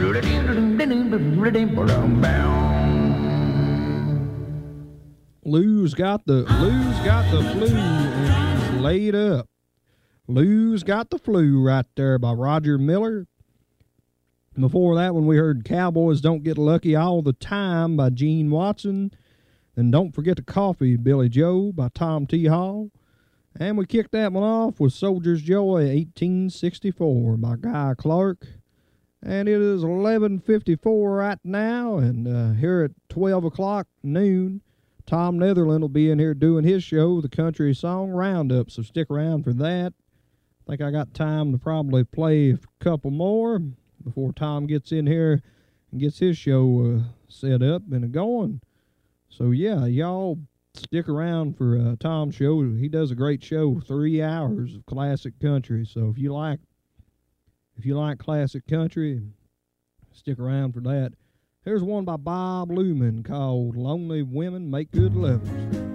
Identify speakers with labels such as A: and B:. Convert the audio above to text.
A: Lou's got the flu and he's laid up. Lou's got the flu right there by Roger Miller. Before that one we heard Cowboys Don't Get Lucky All the Time by Gene Watson. And Don't Forget the Coffee, Billy Joe by Tom T. Hall. And we kicked that one off with Soldier's Joy 1864 by Guy Clark. And it is 11:54 right now, and here at 12 o'clock noon, Tom Netherland will be in here doing his show, the Country Song Roundup, so stick around for that. I think I got time to probably play a couple more before Tom gets in here and gets his show set up and going. So, yeah, y'all stick around for Tom's show. He does a great show, 3 hours of classic country, so if you like classic country, stick around for that. Here's one by Bob Luman called Lonely Women Make Good Lovers.